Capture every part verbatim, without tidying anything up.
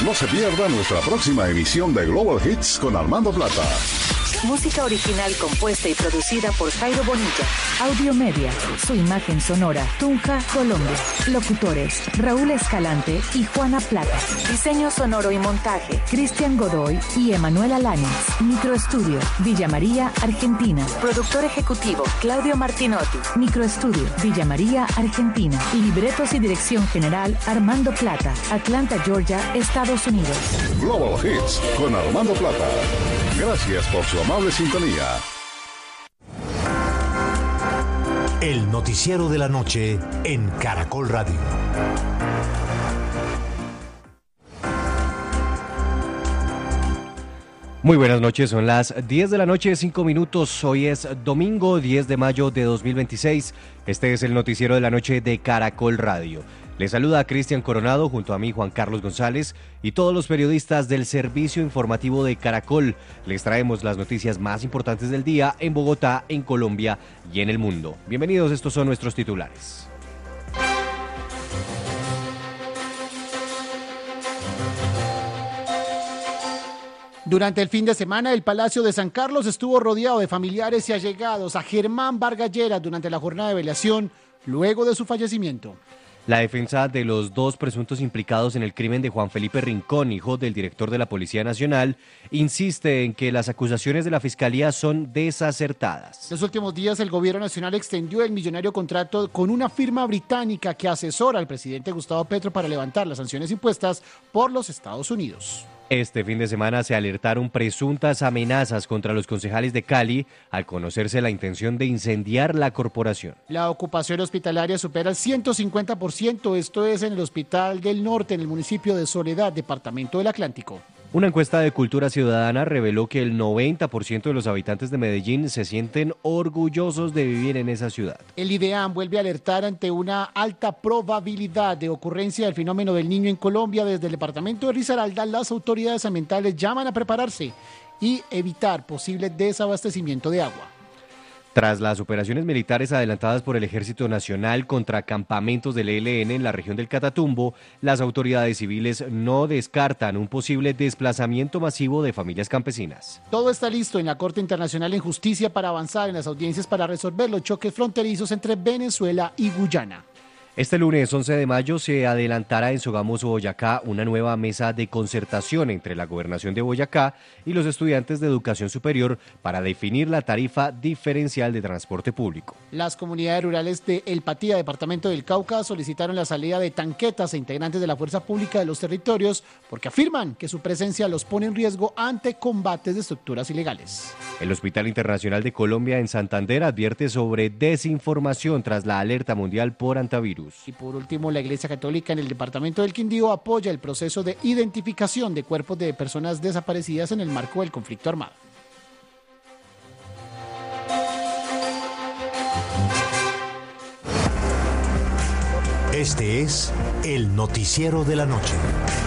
No se pierda nuestra próxima emisión de Global Hits con Armando Plata. Música original compuesta y producida por Jairo Bonilla. Audio Media, su imagen sonora, Tunja, Colombia. Locutores, Raúl Escalante y Juana Plata. Diseño sonoro y montaje, Cristian Godoy y Emanuela Lanes. Microestudio, Villa María, Argentina. Productor ejecutivo, Claudio Martinotti. Microestudio, Villa María, Argentina. Libretos y dirección general, Armando Plata. Atlanta, Georgia, Estados Unidos. Global Hits con Armando Plata. Gracias por su amable sintonía. El noticiero de la noche en Caracol Radio. Muy buenas noches, son las diez de la noche, cinco minutos. Hoy es domingo diez de mayo de dos mil veintiséis. Este es el noticiero de la noche de Caracol Radio. Les saluda a Cristian Coronado junto a mí Juan Carlos González y todos los periodistas del servicio informativo de Caracol. Les traemos las noticias más importantes del día en Bogotá, en Colombia y en el mundo. Bienvenidos, estos son nuestros titulares. Durante el fin de semana, el Palacio de San Carlos estuvo rodeado de familiares y allegados a Germán Vargas Lleras durante la jornada de velación luego de su fallecimiento. La defensa de los dos presuntos implicados en el crimen de Juan Felipe Rincón, hijo del director de la Policía Nacional, insiste en que las acusaciones de la Fiscalía son desacertadas. En los últimos días, el Gobierno Nacional extendió el millonario contrato con una firma británica que asesora al presidente Gustavo Petro para levantar las sanciones impuestas por los Estados Unidos. Este fin de semana se alertaron presuntas amenazas contra los concejales de Cali al conocerse la intención de incendiar la corporación. La ocupación hospitalaria supera el ciento cincuenta por ciento, esto es en el Hospital del Norte, en el municipio de Soledad, departamento del Atlántico. Una encuesta de Cultura Ciudadana reveló que el noventa por ciento de los habitantes de Medellín se sienten orgullosos de vivir en esa ciudad. El IDEAM vuelve a alertar ante una alta probabilidad de ocurrencia del fenómeno del Niño en Colombia. Desde el departamento de Risaralda, las autoridades ambientales llaman a prepararse y evitar posible desabastecimiento de agua. Tras las operaciones militares adelantadas por el Ejército Nacional contra campamentos del E L N en la región del Catatumbo, las autoridades civiles no descartan un posible desplazamiento masivo de familias campesinas. Todo está listo en la Corte Internacional en Justicia para avanzar en las audiencias para resolver los choques fronterizos entre Venezuela y Guyana. Este lunes once de mayo se adelantará en Sogamoso, Boyacá, una nueva mesa de concertación entre la Gobernación de Boyacá y los estudiantes de educación superior para definir la tarifa diferencial de transporte público. Las comunidades rurales de El Patía, departamento del Cauca, solicitaron la salida de tanquetas e integrantes de la fuerza pública de los territorios porque afirman que su presencia los pone en riesgo ante combates de estructuras ilegales. El Hospital Internacional de Colombia en Santander advierte sobre desinformación tras la alerta mundial por antivirus. Y por último, la Iglesia Católica en el departamento del Quindío apoya el proceso de identificación de cuerpos de personas desaparecidas en el marco del conflicto armado. Este es el noticiero de la noche.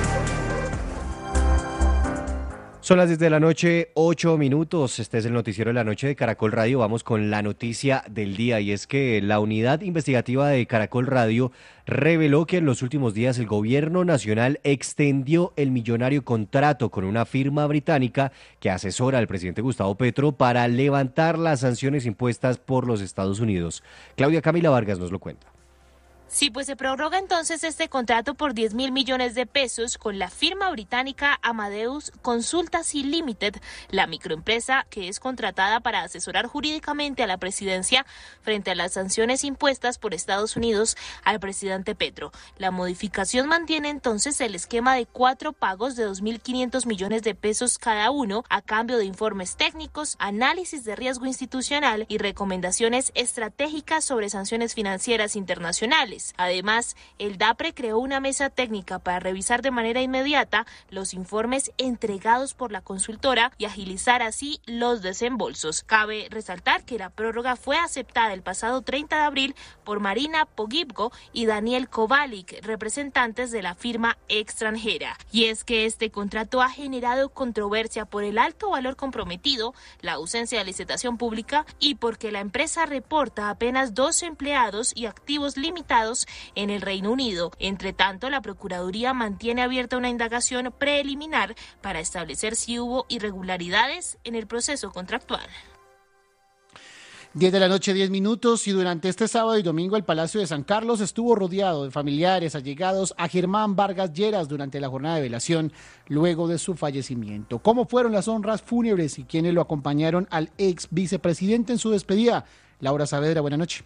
Son las diez de la noche, ocho minutos. Este es el noticiero de la noche de Caracol Radio. Vamos con la noticia del día y es que la unidad investigativa de Caracol Radio reveló que en los últimos días el gobierno nacional extendió el millonario contrato con una firma británica que asesora al presidente Gustavo Petro para levantar las sanciones impuestas por los Estados Unidos. Claudia Camila Vargas nos lo cuenta. Sí, pues se prorroga entonces este contrato por diez mil millones de pesos con la firma británica Amadeus Consultancy Limited, la microempresa que es contratada para asesorar jurídicamente a la presidencia frente a las sanciones impuestas por Estados Unidos al presidente Petro. La modificación mantiene entonces el esquema de cuatro pagos de dos mil quinientos millones de pesos cada uno a cambio de informes técnicos, análisis de riesgo institucional y recomendaciones estratégicas sobre sanciones financieras internacionales. Además, el DAPRE creó una mesa técnica para revisar de manera inmediata los informes entregados por la consultora y agilizar así los desembolsos. Cabe resaltar que la prórroga fue aceptada el pasado treinta de abril por Marina Pogibgo y Daniel Kovalik, representantes de la firma extranjera. Y es que este contrato ha generado controversia por el alto valor comprometido, la ausencia de licitación pública y porque la empresa reporta apenas dos empleados y activos limitados refugiados en el Reino Unido. Entre tanto, la Procuraduría mantiene abierta una indagación preliminar para establecer si hubo irregularidades en el proceso contractual. diez de la noche, diez minutos, y durante este sábado y domingo el Palacio de San Carlos estuvo rodeado de familiares allegados a Germán Vargas Lleras durante la jornada de velación luego de su fallecimiento. ¿Cómo fueron las honras fúnebres y quiénes lo acompañaron al ex vicepresidente en su despedida? Laura Saavedra, buenas noches.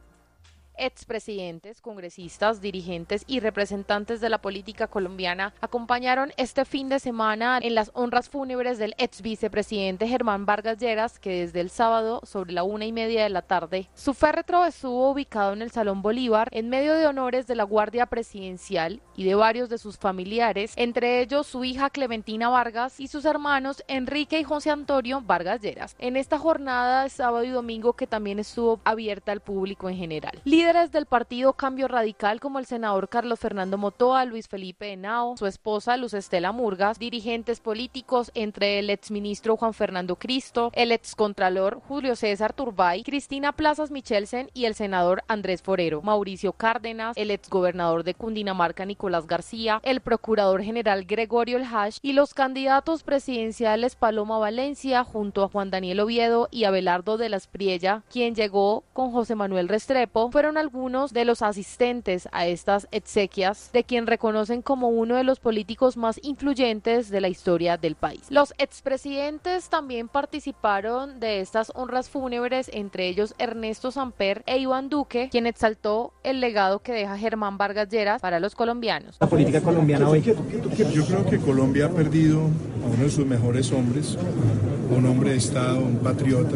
Expresidentes, congresistas, dirigentes y representantes de la política colombiana acompañaron este fin de semana en las honras fúnebres del ex vicepresidente Germán Vargas Lleras, que desde el sábado sobre la una y media de la tarde, su féretro estuvo ubicado en el Salón Bolívar en medio de honores de la Guardia Presidencial y de varios de sus familiares, entre ellos su hija Clementina Vargas y sus hermanos Enrique y José Antonio Vargas Lleras. En esta jornada de sábado y domingo, que también estuvo abierta al público en general. Líderes del partido Cambio Radical como el senador Carlos Fernando Motoa, Luis Felipe Henao, su esposa Luz Estela Murgas, dirigentes políticos entre el exministro Juan Fernando Cristo, el excontralor Julio César Turbay, Cristina Plazas Michelsen y el senador Andrés Forero, Mauricio Cárdenas, el exgobernador de Cundinamarca Nicolás García, el procurador general Gregorio El Hash y los candidatos presidenciales Paloma Valencia junto a Juan Daniel Oviedo y Abelardo de la Espriella, quien llegó con José Manuel Restrepo, fueron algunos de los asistentes a estas exequias de quien reconocen como uno de los políticos más influyentes de la historia del país. Los expresidentes también participaron de estas honras fúnebres, entre ellos Ernesto Samper e Iván Duque, quien exaltó el legado que deja Germán Vargas Lleras para los colombianos. La política colombiana hoy. Yo creo que Colombia ha perdido a uno de sus mejores hombres, a un hombre de Estado, un patriota,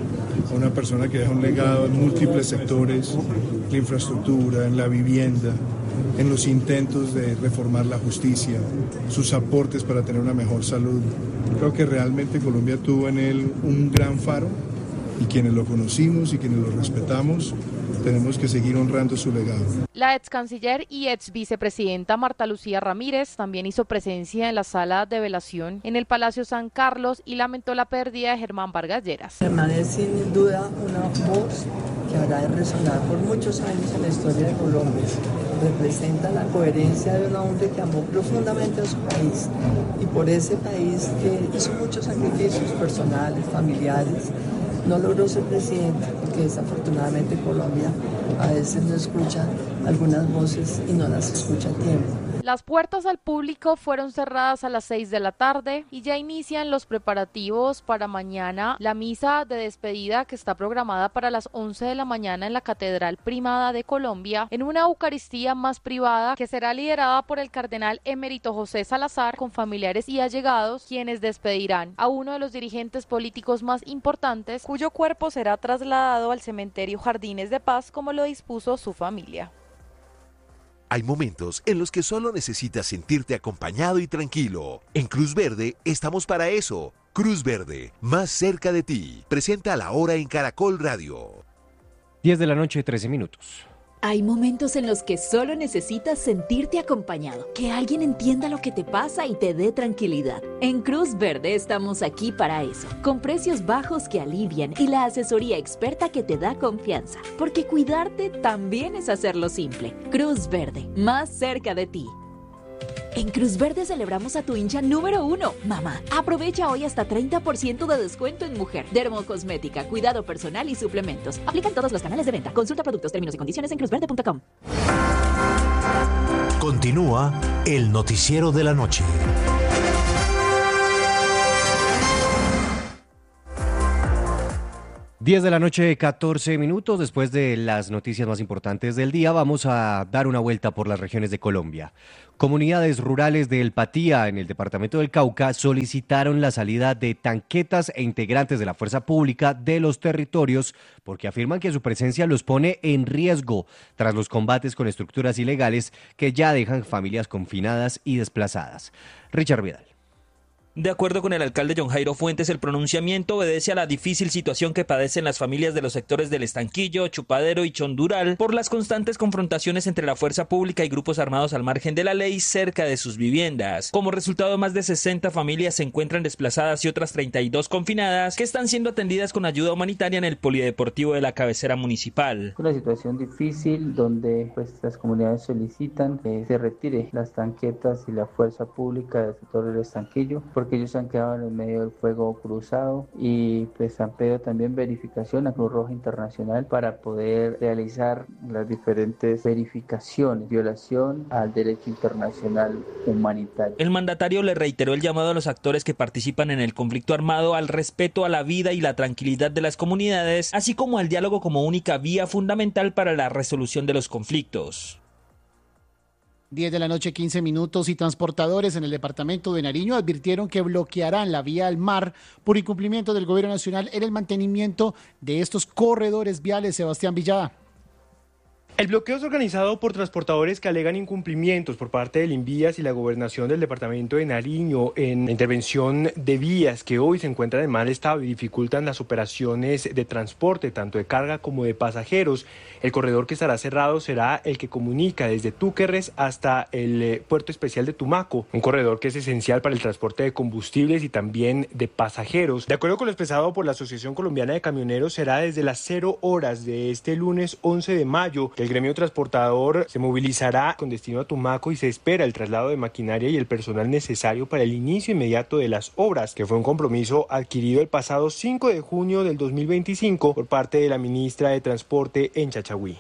a una persona que deja un legado en múltiples sectores, la infraestructura, en la vivienda, en los intentos de reformar la justicia, sus aportes para tener una mejor salud. Creo que realmente Colombia tuvo en él un gran faro y quienes lo conocimos y quienes lo respetamos tenemos que seguir honrando su legado. La ex canciller y ex vicepresidenta Marta Lucía Ramírez también hizo presencia en la sala de velación en el Palacio San Carlos y lamentó la pérdida de Germán Vargas Lleras. Germán es sin duda una voz que habrá de resonar por muchos años en la historia de Colombia. Representa la coherencia de un hombre que amó profundamente a su país y por ese país que hizo muchos sacrificios personales, familiares. No logró ser presidente porque desafortunadamente Colombia a veces no escucha algunas voces y no las escucha a tiempo. Las puertas al público fueron cerradas a las seis de la tarde y ya inician los preparativos para mañana la misa de despedida que está programada para las once de la mañana en la Catedral Primada de Colombia, en una Eucaristía más privada que será liderada por el cardenal emérito José Salazar con familiares y allegados, quienes despedirán a uno de los dirigentes políticos más importantes, cuyo cuerpo será trasladado al cementerio Jardines de Paz como lo dispuso su familia. Hay momentos en los que solo necesitas sentirte acompañado y tranquilo. En Cruz Verde estamos para eso. Cruz Verde, más cerca de ti. Presenta la hora en Caracol Radio. diez de la noche, trece minutos. Hay momentos en los que solo necesitas sentirte acompañado, que alguien entienda lo que te pasa y te dé tranquilidad. En Cruz Verde estamos aquí para eso, con precios bajos que alivian y la asesoría experta que te da confianza, porque cuidarte también es hacerlo simple. Cruz Verde, más cerca de ti. En Cruz Verde celebramos a tu hincha número uno, mamá. Aprovecha hoy hasta treinta por ciento de descuento en mujer, dermocosmética, cuidado personal y suplementos. Aplican todos los canales de venta. Consulta productos, términos y condiciones en cruz verde punto com. Continúa el noticiero de la noche. diez de la noche, catorce minutos. Después de las noticias más importantes del día, vamos a dar una vuelta por las regiones de Colombia. Comunidades rurales de El Patía, en el departamento del Cauca, solicitaron la salida de tanquetas e integrantes de la fuerza pública de los territorios porque afirman que su presencia los pone en riesgo tras los combates con estructuras ilegales que ya dejan familias confinadas y desplazadas. Richard Vidal. De acuerdo con el alcalde John Jairo Fuentes, el pronunciamiento obedece a la difícil situación que padecen las familias de los sectores del Estanquillo, Chupadero y Chondural por las constantes confrontaciones entre la fuerza pública y grupos armados al margen de la ley cerca de sus viviendas. Como resultado, más de sesenta familias se encuentran desplazadas y otras treinta y dos confinadas que están siendo atendidas con ayuda humanitaria en el polideportivo de la cabecera municipal. Una situación difícil donde pues, las comunidades solicitan que se retire las tanquetas y la fuerza pública del sector del Estanquillo, porque ellos han quedado en el medio del fuego cruzado y pues han pedido también verificación a Cruz Roja Internacional para poder realizar las diferentes verificaciones, violación al derecho internacional humanitario. El mandatario le reiteró el llamado a los actores que participan en el conflicto armado al respeto a la vida y la tranquilidad de las comunidades, así como al diálogo como única vía fundamental para la resolución de los conflictos. diez de la noche, quince minutos, y transportadores en el departamento de Nariño advirtieron que bloquearán la vía al mar por incumplimiento del gobierno nacional en el mantenimiento de estos corredores viales. Sebastián Villada. El bloqueo es organizado por transportadores que alegan incumplimientos por parte del INVIAS y la gobernación del departamento de Nariño en la intervención de vías que hoy se encuentran en mal estado y dificultan las operaciones de transporte, tanto de carga como de pasajeros. El corredor que estará cerrado será el que comunica desde Túquerres hasta el puerto especial de Tumaco, un corredor que es esencial para el transporte de combustibles y también de pasajeros. De acuerdo con lo expresado por la Asociación Colombiana de Camioneros, será desde las cero horas de este lunes once de mayo. El gremio transportador se movilizará con destino a Tumaco y se espera el traslado de maquinaria y el personal necesario para el inicio inmediato de las obras, que fue un compromiso adquirido el pasado cinco de junio del dos mil veinticinco por parte de la ministra de Transporte en Chachagüí.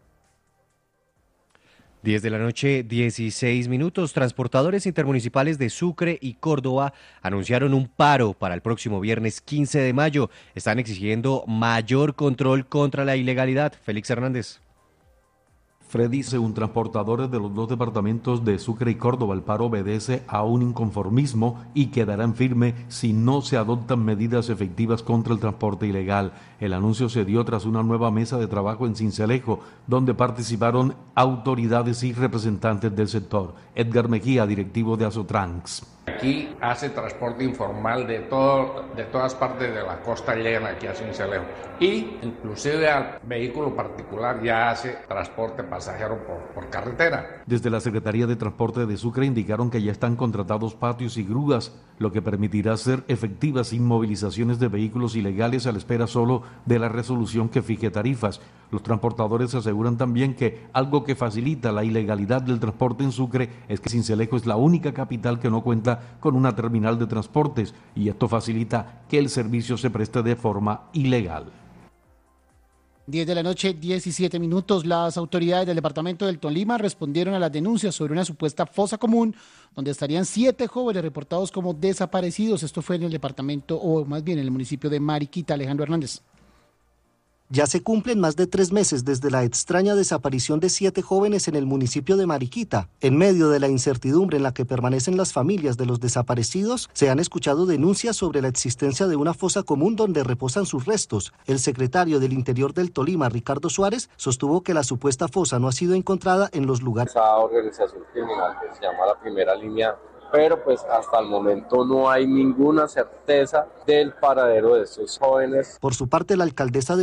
diez de la noche, dieciséis minutos. Transportadores intermunicipales de Sucre y Córdoba anunciaron un paro para el próximo viernes quince de mayo. Están exigiendo mayor control contra la ilegalidad. Félix Hernández. Freddy, según transportadores de los dos departamentos de Sucre y Córdoba, el paro obedece a un inconformismo y quedarán firme si no se adoptan medidas efectivas contra el transporte ilegal. El anuncio se dio tras una nueva mesa de trabajo en Sincelejo, donde participaron autoridades y representantes del sector. Edgar Mejía, directivo de Asotrans. Aquí hace transporte informal de todo, de todas partes de la costa, llegan aquí a Sincelejo. Y inclusive al vehículo particular ya hace transporte pasajero por, por carretera. Desde la Secretaría de Transporte de Sucre indicaron que ya están contratados patios y grúas, lo que permitirá hacer efectivas inmovilizaciones de vehículos ilegales a la espera solo de la resolución que fije tarifas. Los transportadores aseguran también que algo que facilita la ilegalidad del transporte en Sucre es que Sincelejo es la única capital que no cuenta con una terminal de transportes y esto facilita que el servicio se preste de forma ilegal. diez de la noche, diecisiete minutos. Las autoridades del departamento del Tolima respondieron a las denuncias sobre una supuesta fosa común donde estarían siete jóvenes reportados como desaparecidos. Esto fue en el departamento, o más bien en el municipio de Mariquita. Alejandro Hernández. Ya se cumplen más de tres meses desde la extraña desaparición de siete jóvenes en el municipio de Mariquita. En medio de la incertidumbre en la que permanecen las familias de los desaparecidos, se han escuchado denuncias sobre la existencia de una fosa común donde reposan sus restos. El secretario del Interior del Tolima, Ricardo Suárez, sostuvo que la supuesta fosa no ha sido encontrada en los lugares. Esa organización criminal que se llama la Primera Línea, pero pues hasta el momento no hay ninguna certeza del paradero de estos jóvenes. Por su parte, la alcaldesa de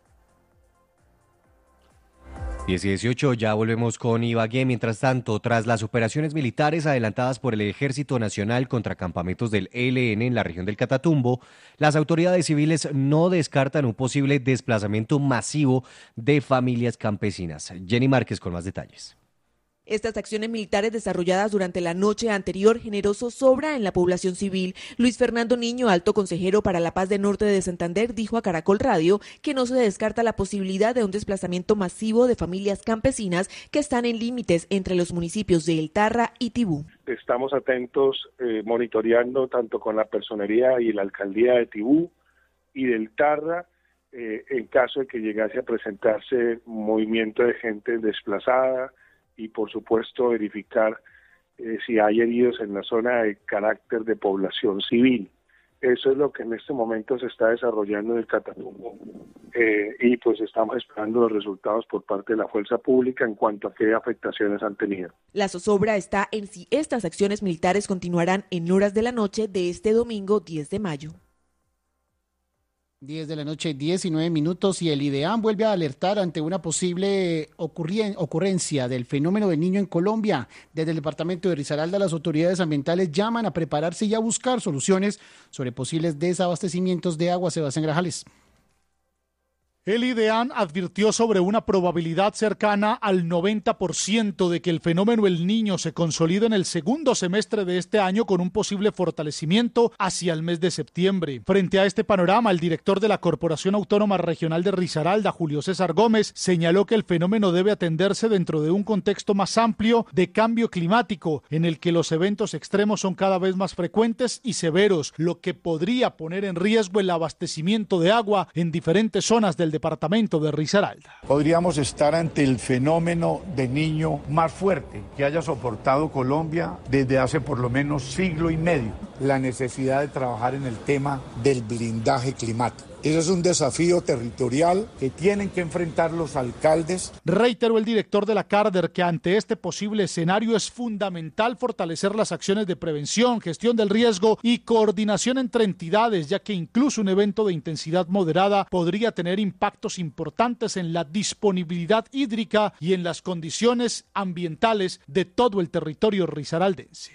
diez y dieciocho, ya volvemos con Ibagué. Mientras tanto, tras las operaciones militares adelantadas por el Ejército Nacional contra campamentos del E L N en la región del Catatumbo, las autoridades civiles no descartan un posible desplazamiento masivo de familias campesinas. Jenny Márquez con más detalles. Estas acciones militares desarrolladas durante la noche anterior generó zozobra en la población civil. Luis Fernando Niño, alto consejero para la paz del norte de Santander, dijo a Caracol Radio que no se descarta la posibilidad de un desplazamiento masivo de familias campesinas que están en límites entre los municipios de El Tarra y Tibú. Estamos atentos, eh, monitoreando tanto con la personería y la alcaldía de Tibú y del Tarra, eh, en caso de que llegase a presentarse movimiento de gente desplazada, y por supuesto verificar eh, si hay heridos en la zona de carácter de población civil. Eso es lo que en este momento se está desarrollando en el Catatumbo eh, y pues estamos esperando los resultados por parte de la fuerza pública en cuanto a qué afectaciones han tenido. La zozobra está en si estas acciones militares continuarán en horas de la noche de este domingo diez de mayo. diez de la noche, diecinueve minutos, y el IDEAM vuelve a alertar ante una posible ocurrien- ocurrencia del fenómeno del niño en Colombia. Desde el departamento de Risaralda, las autoridades ambientales llaman a prepararse y a buscar soluciones sobre posibles desabastecimientos de agua. Sebastián Grajales. El IDEAM advirtió sobre una probabilidad cercana al noventa por ciento de que el fenómeno El Niño se consolide en el segundo semestre de este año con un posible fortalecimiento hacia el mes de septiembre. Frente a este panorama, el director de la Corporación Autónoma Regional de Risaralda, Julio César Gómez, señaló que el fenómeno debe atenderse dentro de un contexto más amplio de cambio climático, en el que los eventos extremos son cada vez más frecuentes y severos, lo que podría poner en riesgo el abastecimiento de agua en diferentes zonas del departamento de Risaralda. Podríamos estar ante el fenómeno de niño más fuerte que haya soportado Colombia desde hace por lo menos siglo y medio. La necesidad de trabajar en el tema del blindaje climático. Ese es un desafío territorial que tienen que enfrentar los alcaldes. Reiteró el director de la Carder que ante este posible escenario es fundamental fortalecer las acciones de prevención, gestión del riesgo y coordinación entre entidades, ya que incluso un evento de intensidad moderada podría tener impactos importantes en la disponibilidad hídrica y en las condiciones ambientales de todo el territorio risaraldense.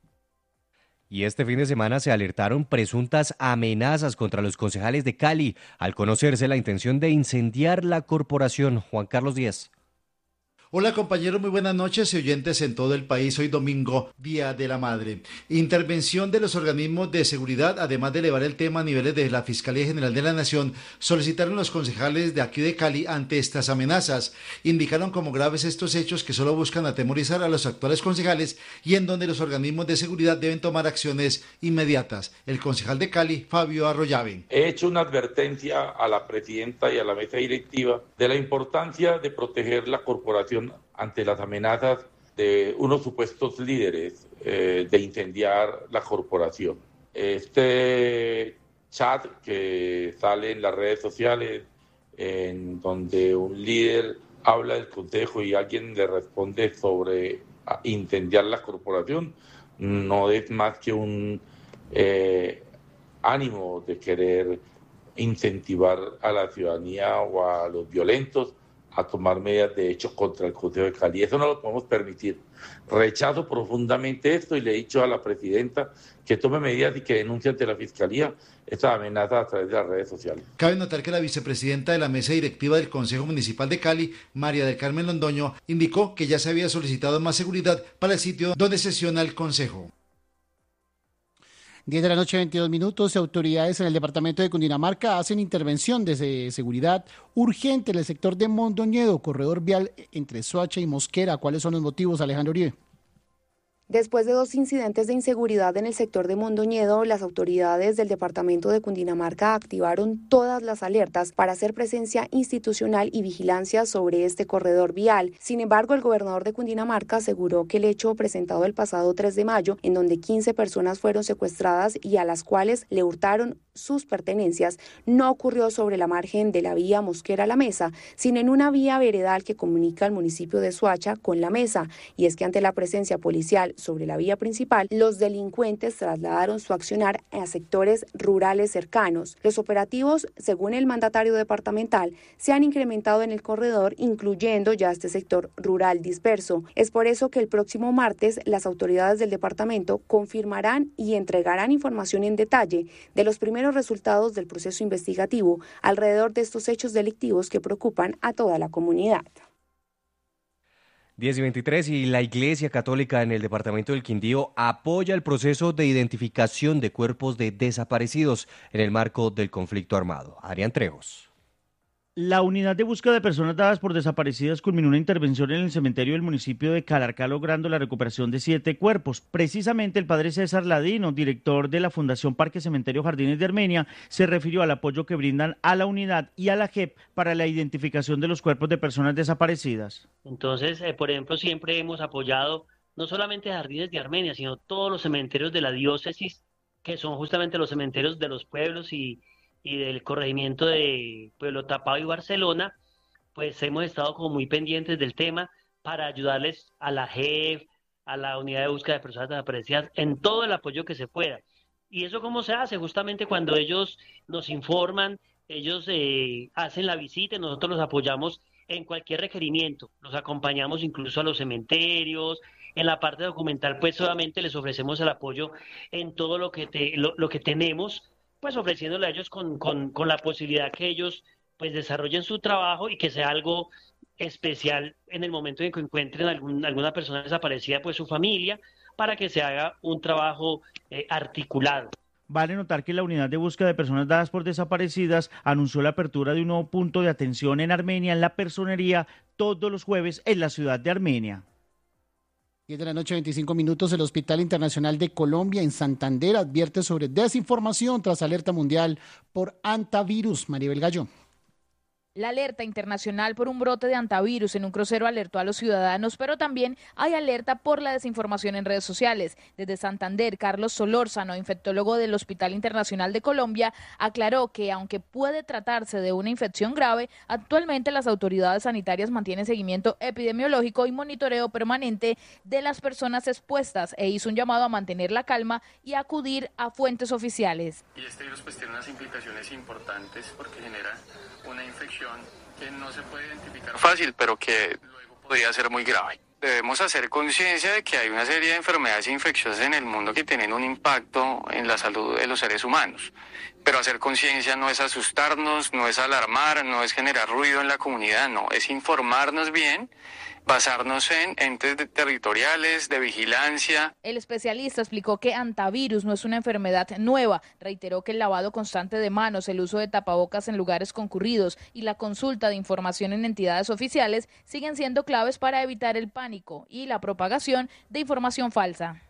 Y este fin de semana se alertaron presuntas amenazas contra los concejales de Cali al conocerse la intención de incendiar la corporación. Juan Carlos Díaz. Hola compañeros, muy buenas noches y oyentes en todo el país. Hoy domingo, Día de la Madre. Intervención de los organismos de seguridad, además de elevar el tema a niveles de la Fiscalía General de la Nación, solicitaron los concejales de aquí de Cali ante estas amenazas. Indicaron como graves estos hechos que solo buscan atemorizar a los actuales concejales y en donde los organismos de seguridad deben tomar acciones inmediatas. El concejal de Cali, Fabio Arroyave. He hecho una advertencia a la presidenta y a la mesa directiva de la importancia de proteger la corporación ante las amenazas de unos supuestos líderes eh, de incendiar la corporación. Este chat que sale en las redes sociales, en donde un líder habla del consejo y alguien le responde sobre incendiar la corporación, no es más que un eh, ánimo de querer incentivar a la ciudadanía o a los violentos a tomar medidas de hecho contra el Consejo de Cali. Eso no lo podemos permitir. Rechazo profundamente esto y le he dicho a la presidenta que tome medidas y que denuncie ante la Fiscalía estas amenazas a través de las redes sociales. Cabe notar que la vicepresidenta de la mesa directiva del Consejo Municipal de Cali, María del Carmen Londoño, indicó que ya se había solicitado más seguridad para el sitio donde sesiona el Consejo. diez de la noche, veintidós minutos. Autoridades en el departamento de Cundinamarca hacen intervención de seguridad urgente en el sector de Mondoñedo, corredor vial entre Soacha y Mosquera. ¿Cuáles son los motivos, Alejandro Uribe? Después de dos incidentes de inseguridad en el sector de Mondoñedo, las autoridades del departamento de Cundinamarca activaron todas las alertas para hacer presencia institucional y vigilancia sobre este corredor vial. Sin embargo, el gobernador de Cundinamarca aseguró que el hecho presentado el pasado tres de mayo, en donde quince personas fueron secuestradas y a las cuales le hurtaron sus pertenencias, no ocurrió sobre la margen de la vía Mosquera La Mesa, sino en una vía veredal que comunica al municipio de Soacha con La Mesa. Y es que ante la presencia policial sobre la vía principal, los delincuentes trasladaron su accionar a sectores rurales cercanos. Los operativos, según el mandatario departamental, se han incrementado en el corredor, incluyendo ya este sector rural disperso. Es por eso que el próximo martes las autoridades del departamento confirmarán y entregarán información en detalle de los primeros resultados del proceso investigativo alrededor de estos hechos delictivos que preocupan a toda la comunidad. diez y veintitrés, y la Iglesia Católica en el departamento del Quindío apoya el proceso de identificación de cuerpos de desaparecidos en el marco del conflicto armado. Adrián Trejos. La unidad de búsqueda de personas dadas por desaparecidas culminó una intervención en el cementerio del municipio de Calarcá, logrando la recuperación de siete cuerpos. Precisamente el padre César Ladino, director de la Fundación Parque Cementerio Jardines de Armenia, se refirió al apoyo que brindan a la unidad y a la J E P para la identificación de los cuerpos de personas desaparecidas. Entonces, eh, por ejemplo, siempre hemos apoyado no solamente Jardines de Armenia, sino todos los cementerios de la diócesis que son justamente los cementerios de los pueblos y, y del corregimiento de Pueblo Tapado y Barcelona, pues hemos estado como muy pendientes del tema para ayudarles a la J E F, a la Unidad de Búsqueda de Personas Desaparecidas, en todo el apoyo que se pueda. ¿Y eso cómo se hace? Justamente cuando ellos nos informan, ellos eh, hacen la visita y nosotros los apoyamos en cualquier requerimiento. Los acompañamos incluso a los cementerios. En la parte documental, pues solamente les ofrecemos el apoyo en todo lo que, te, lo, lo que tenemos, pues ofreciéndole a ellos con, con, con la posibilidad que ellos pues desarrollen su trabajo y que sea algo especial en el momento en que encuentren algún, alguna persona desaparecida, pues su familia, para que se haga un trabajo eh, articulado. Vale notar que la Unidad de Búsqueda de Personas Dadas por Desaparecidas anunció la apertura de un nuevo punto de atención en Armenia, en la Personería, todos los jueves en la ciudad de Armenia. diez de la noche, veinticinco minutos, el Hospital Internacional de Colombia en Santander advierte sobre desinformación tras alerta mundial por antivirus. Maribel Gallo. La alerta internacional por un brote de antivirus en un crucero alertó a los ciudadanos, pero también hay alerta por la desinformación en redes sociales. Desde Santander, Carlos Solórzano, infectólogo del Hospital Internacional de Colombia, aclaró que aunque puede tratarse de una infección grave, actualmente las autoridades sanitarias mantienen seguimiento epidemiológico y monitoreo permanente de las personas expuestas e hizo un llamado a mantener la calma y acudir a fuentes oficiales. Y este virus pues tiene unas implicaciones importantes porque genera una infección que no se puede identificar fácil, pero que luego podría ser muy grave. Debemos hacer conciencia de que hay una serie de enfermedades infecciosas en el mundo que tienen un impacto en la salud de los seres humanos. Pero hacer conciencia no es asustarnos, no es alarmar, no es generar ruido en la comunidad, no, es informarnos bien, basarnos en entes de territoriales, de vigilancia. El especialista explicó que antivirus no es una enfermedad nueva. Reiteró que el lavado constante de manos, el uso de tapabocas en lugares concurridos y la consulta de información en entidades oficiales siguen siendo claves para evitar el pánico y la propagación de información falsa.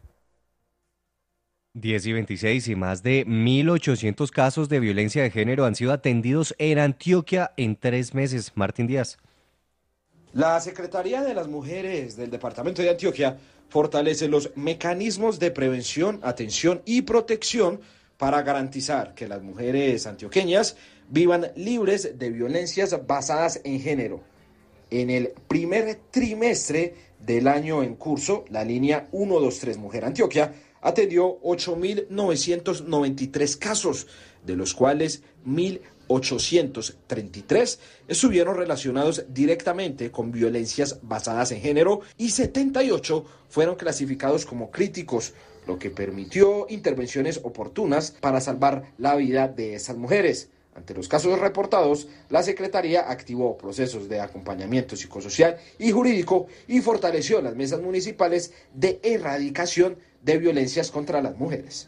diez y veintiséis y más de mil ochocientos casos de violencia de género han sido atendidos en Antioquia en tres meses. Martín Díaz. La Secretaría de las Mujeres del Departamento de Antioquia fortalece los mecanismos de prevención, atención y protección para garantizar que las mujeres antioqueñas vivan libres de violencias basadas en género. En el primer trimestre del año en curso, la línea ciento veintitrés Mujer Antioquia atendió ocho mil novecientos noventa y tres casos, de los cuales mil ochocientos treinta y tres estuvieron relacionados directamente con violencias basadas en género y setenta y ocho fueron clasificados como críticos, lo que permitió intervenciones oportunas para salvar la vida de esas mujeres. Ante los casos reportados, la Secretaría activó procesos de acompañamiento psicosocial y jurídico y fortaleció las mesas municipales de erradicación de violencias contra las mujeres.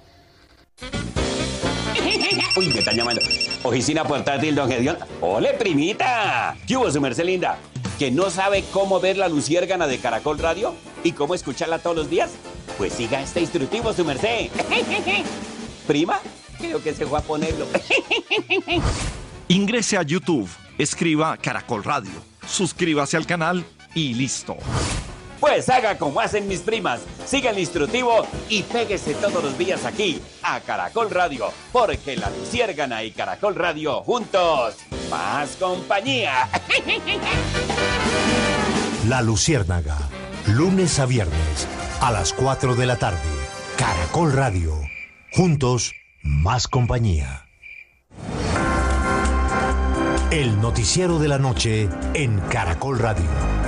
Uy, me están llamando. Oficina portátil, don Gedión. ¡Ole, primita! ¿Qué hubo, su merced linda? ¿Que no sabe cómo ver la luciérgana de Caracol Radio? ¿Y cómo escucharla todos los días? Pues siga este instructivo, su merced. ¿Prima? Creo que se fue a ponerlo. Ingrese a YouTube, escriba Caracol Radio, suscríbase al canal y listo. Pues haga como hacen mis primas, siga el instructivo y péguese todos los días aquí a Caracol Radio, porque la luciérgana y Caracol Radio juntos, más compañía. La Luciérnaga, lunes a viernes a las cuatro de la tarde. Caracol Radio, juntos, más compañía. El noticiero de la noche en Caracol Radio.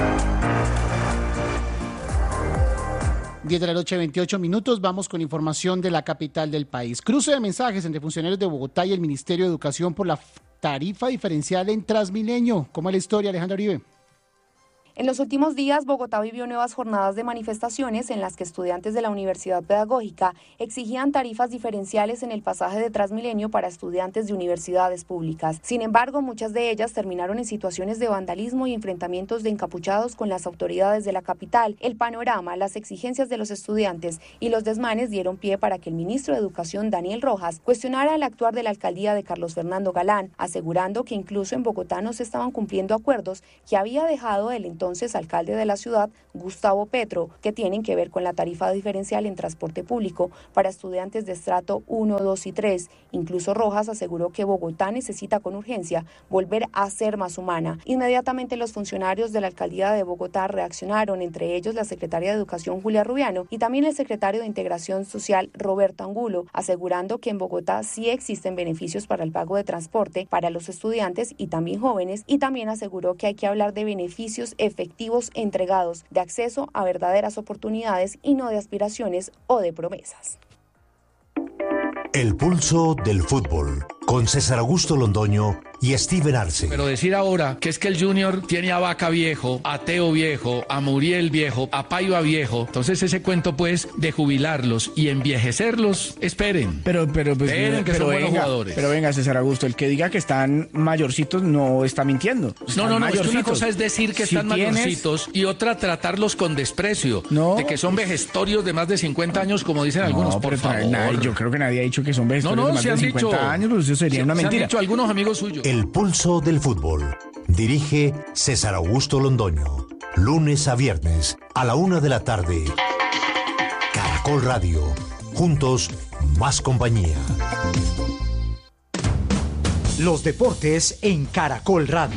diez de la noche, veintiocho minutos. Vamos con información de la capital del país. Cruce de mensajes entre funcionarios de Bogotá y el Ministerio de Educación por la tarifa diferencial en Transmilenio. ¿Cómo es la historia, Alejandra Uribe? En los últimos días, Bogotá vivió nuevas jornadas de manifestaciones en las que estudiantes de la Universidad Pedagógica exigían tarifas diferenciales en el pasaje de Transmilenio para estudiantes de universidades públicas. Sin embargo, muchas de ellas terminaron en situaciones de vandalismo y enfrentamientos de encapuchados con las autoridades de la capital. El panorama, las exigencias de los estudiantes y los desmanes dieron pie para que el ministro de Educación, Daniel Rojas, cuestionara el actuar de la alcaldía de Carlos Fernando Galán, asegurando que incluso en Bogotá no se estaban cumpliendo acuerdos que había dejado el entonces entonces alcalde de la ciudad, Gustavo Petro, que tienen que ver con la tarifa diferencial en transporte público para estudiantes de estrato uno, dos y tres. Incluso Rojas aseguró que Bogotá necesita con urgencia volver a ser más humana. Inmediatamente los funcionarios de la alcaldía de Bogotá reaccionaron, entre ellos la secretaria de Educación Julia Rubiano y también el secretario de Integración Social Roberto Angulo, asegurando que en Bogotá sí existen beneficios para el pago de transporte para los estudiantes y también jóvenes, y también aseguró que hay que hablar de beneficios efectivos entregados, de acceso a verdaderas oportunidades y no de aspiraciones o de promesas. El pulso del fútbol, con César Augusto Londoño y Steven Arce. Pero decir ahora que es que el Junior tiene a Vaca viejo, a Teo viejo, a Muriel viejo, a Paiva viejo, entonces ese cuento pues de jubilarlos y envejecerlos, esperen. Pero, pero, pues, esperen que pero son venga, buenos jugadores. Pero venga, César Augusto, el que diga que están mayorcitos no está mintiendo. Están No, no, no, es que una mayorcitos. cosa es decir que Si están tienes- mayorcitos y otra tratarlos con desprecio, No. de que son vejestorios de más de cincuenta años, como dicen algunos, No, por pero favor. nadie- yo creo que nadie ha dicho que son No, vegetarios no, de más se de han cincuenta dicho. años, pues eso sería Se- una se han mentira. dicho algunos amigos suyos. El pulso del fútbol. Dirige César Augusto Londoño. Lunes a viernes a la una de la tarde. Caracol Radio. Juntos, más compañía. Los deportes en Caracol Radio.